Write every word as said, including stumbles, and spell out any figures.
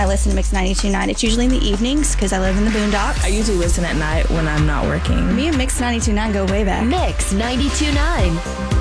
listen to Mix ninety-two point nine. It's usually in the evenings because I live in the boondocks. I usually listen at night when I'm not working. Me and Mix ninety-two point nine go way back. Mix ninety-two point nine.